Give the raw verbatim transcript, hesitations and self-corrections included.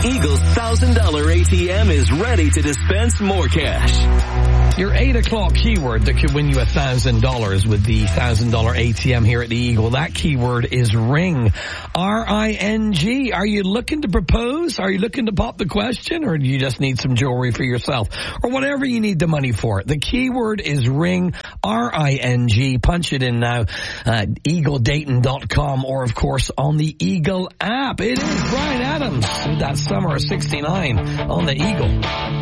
Eagle's one thousand dollars A T M is ready to dispense more cash. Your eight o'clock keyword that could win you one thousand dollars with the one thousand dollars A T M here at the Eagle. That keyword is ring. R I N G. Are you looking to propose? Are you looking to pop the question? Or do you just need some jewelry for yourself? Or whatever you need the money for. The keyword is ring. R I N G. Punch it in now at eagle dayton dot com or, of course, on the Eagle app. It is Bryan Adams with that Summer of sixty-nine on the Eagle.